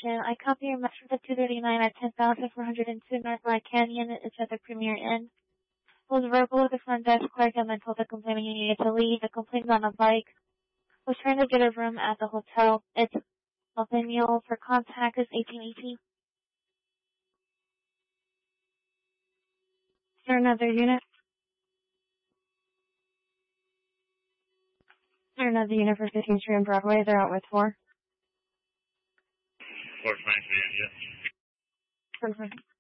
information. I copy your message for 239 at 10,402 North Black Canyon. It's at the Premier Inn. Was verbal with the front desk clerk and then told the complainant you needed to leave. The complainant on a bike was trying to get a room at the hotel. It's Nathaniel. For contact is 1818. Is there another unit? Is there another unit for 15th Street and Broadway? They're out with 4. 423, yes. Perfect.